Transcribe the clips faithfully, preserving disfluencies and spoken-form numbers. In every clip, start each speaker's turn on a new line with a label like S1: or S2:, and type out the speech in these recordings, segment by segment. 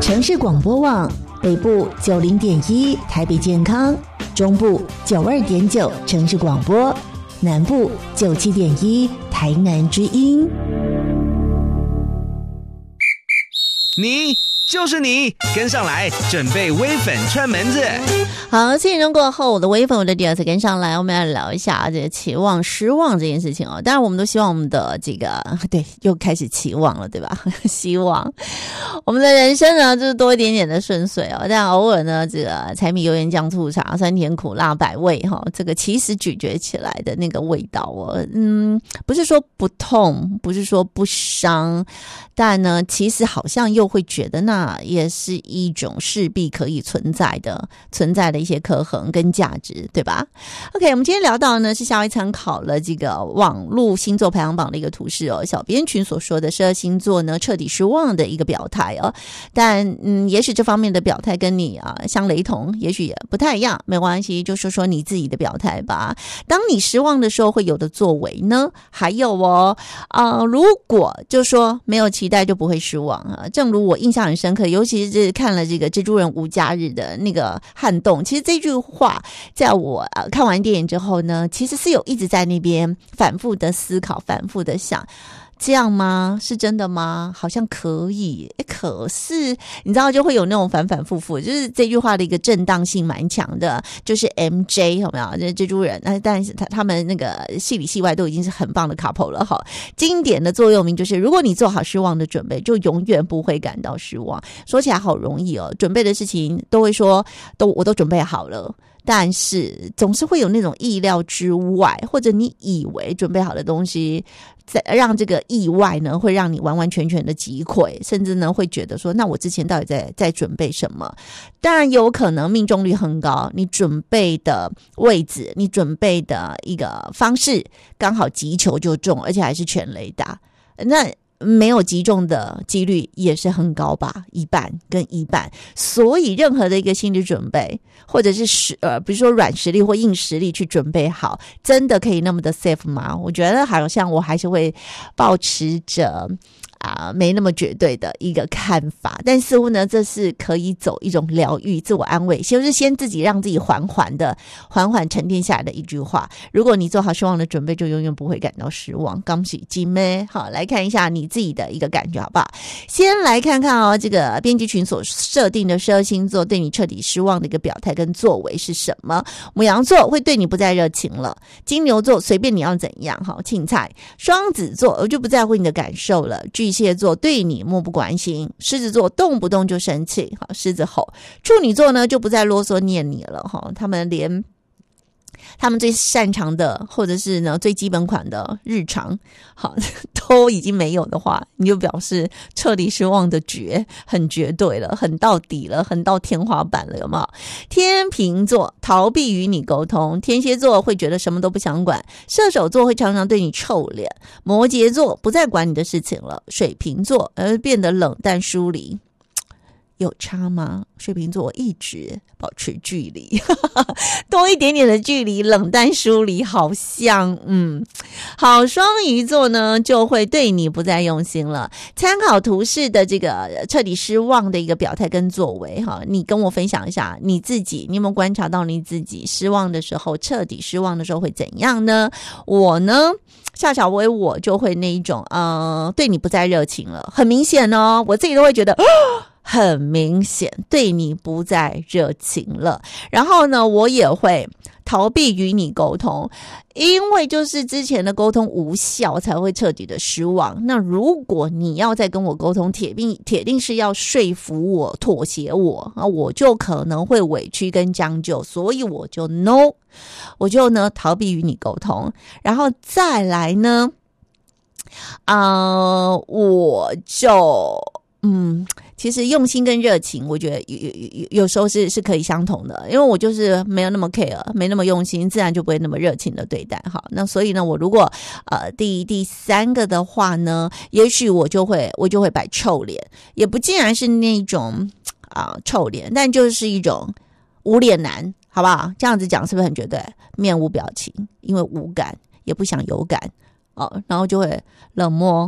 S1: 城市广播网北部九零点一台北健康，中部九二点九城市广播，南部九七点一台南之音。
S2: 你就是你，跟上来，准备微粉串门子。
S3: 好，七点钟过后，我的微粉，我的第二次跟上来，我们要聊一下这个期望、失望这件事情哦。当然，我们都希望我们的这个对，又开始期望了，对吧？希望我们的人生呢，就是多一点点的顺遂哦。但偶尔呢，这个柴米油盐酱醋茶，酸甜苦辣百味哈、哦，这个其实咀嚼起来的那个味道哦，嗯，不是说不痛，不是说不伤，但呢，其实好像又会觉得那也是一种势必可以存在的、存在的一些刻痕跟价值，对吧 ？OK， 我们今天聊到呢是夏威参考了这个网络星座排行榜的一个图示哦，小编群所说的十二星座呢彻底失望的一个表态哦，但嗯，也许这方面的表态跟你啊相雷同，也许也不太一样，没关系，就说说你自己的表态吧。当你失望的时候会有的作为呢？还有哦，啊、呃，如果就说没有期待就不会失望啊，正如我印象很深刻，尤其是看了这个蜘蛛人无家日的那个撼动，其实这句话在我、呃、看完电影之后呢，其实是有一直在那边反复的思考，反复的想，这样吗？是真的吗？好像可以，可是你知道就会有那种反反复复，就是这句话的一个震荡性蛮强的，就是 M J 有没有？这蜘蛛人，但是他他们那个戏里戏外都已经是很棒的 couple 了哈。经典的座右铭就是：如果你做好失望的准备，就永远不会感到失望。说起来好容易哦，准备的事情都会说，都我都准备好了。但是总是会有那种意料之外，或者你以为准备好的东西，在让这个意外呢，会让你完完全全的击溃，甚至呢会觉得说，那我之前到底在在准备什么？当然有可能命中率很高，你准备的位置，你准备的一个方式，刚好击球就中，而且还是全垒打。那没有击中的几率也是很高吧，一半跟一半。所以任何的一个心理准备，或者是实呃，比如说软实力或硬实力去准备好，真的可以那么的 safe 吗？我觉得好像我还是会抱持着啊、呃，没那么绝对的一个看法。但似乎呢，这是可以走一种疗愈、自我安慰，就是先自己让自己缓缓的、缓缓沉淀下来的一句话。如果你做好失望的准备，就永远不会感到失望。恭喜金妹，好，来看一下你自己的一个感觉好不好？先来看看哦，这个编辑群所设定的十二星座对你彻底失望的一个表态跟作为是什么？牡羊座会对你不再热情了，金牛座随便你要怎样，好，青菜。双子座我就不在乎你的感受了，巨蟹座对你漠不关心，狮子座动不动就生气，好，狮子吼。处女座呢就不再啰嗦念你了，哈，他们连他们最擅长的或者是呢最基本款的日常好都已经没有的话，你就表示彻底失望的绝很绝对了，很到底了，很到天花板了，有没有？天秤座逃避与你沟通，天蝎座会觉得什么都不想管，射手座会常常对你臭脸，摩羯座不再管你的事情了，水瓶座而变得冷淡疏离。有差吗？水瓶座一直保持距离多一点点的距离，冷淡疏离，好像嗯，好，双鱼座呢就会对你不再用心了。参考图示的这个彻底失望的一个表态跟作为哈，你跟我分享一下你自己，你有没有观察到你自己失望的时候，彻底失望的时候会怎样呢？我呢夏小薇我就会那一种呃，对你不再热情了，很明显哦，我自己都会觉得很明显对你不再热情了。然后呢我也会逃避与你沟通，因为就是之前的沟通无效才会彻底的失望。那如果你要再跟我沟通，铁定铁定是要说服我妥协我，我就可能会委屈跟将就，所以我就 no 我就呢逃避与你沟通。然后再来呢呃我就嗯，其实用心跟热情，我觉得有有有时候是是可以相同的，因为我就是没有那么 care， 没那么用心，自然就不会那么热情的对待。好，那所以呢，我如果呃第第三个的话呢，也许我就会我就会摆臭脸，也不尽然是那种啊、呃、臭脸，但就是一种无脸男，好不好？这样子讲是不是很绝对？面无表情，因为无感，也不想有感哦，然后就会冷漠。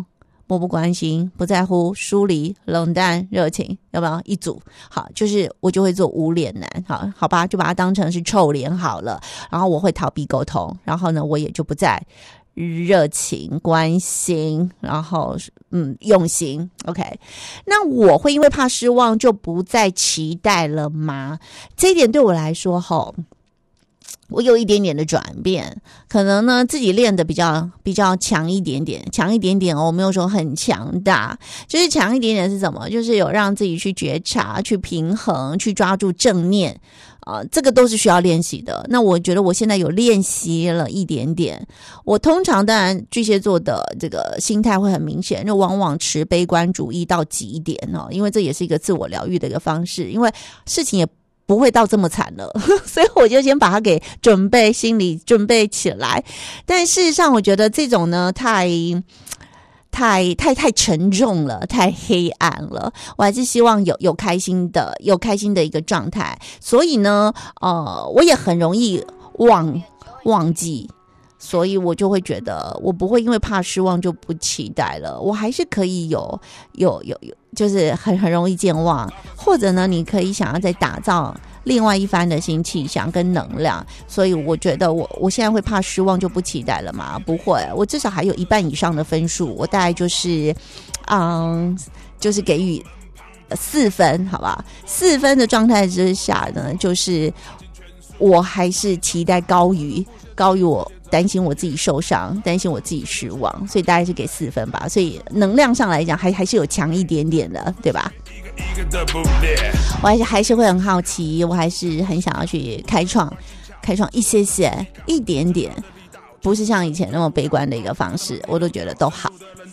S3: 漠不关心、不在乎、疏离、冷淡、热情，有没有一组？好，就是我就会做无脸男，好好吧，就把它当成是臭脸好了。然后我会逃避沟通，然后呢，我也就不再热情、关心，然后嗯用心。OK， 那我会因为怕失望就不再期待了吗？这一点对我来说，吼。我有一点点的转变，可能呢自己练的比较比较强一点点，强一点点哦，我没有说很强大，就是强一点点是什么？就是有让自己去觉察、去平衡、去抓住正念啊、呃，这个都是需要练习的。那我觉得我现在有练习了一点点。我通常当然巨蟹座的这个心态会很明显，就往往持悲观主义到极点哦，因为这也是一个自我疗愈的一个方式，因为事情也不会到这么惨了，所以我就先把它给准备心理准备起来。但事实上我觉得这种呢太太太太沉重了，太黑暗了，我还是希望有有开心的有开心的一个状态。所以呢呃我也很容易忘忘记，所以我就会觉得我不会因为怕失望就不期待了，我还是可以有有有有就是很很容易健忘，或者呢你可以想要再打造另外一番的新气象跟能量。所以我觉得我我现在会怕失望就不期待了吗？不会，我至少还有一半以上的分数，我大概就是嗯就是给予四分，好吧，四分的状态之下呢，就是我还是期待高于高于我担心我自己受伤，担心我自己失望，所以大概是给四分吧。所以能量上来讲还还是有强一点点的，对吧？我还是还是会很好奇，我还是很想要去开创开创一些些一点点，不是像以前那么悲观的一个方式，我都觉得都好。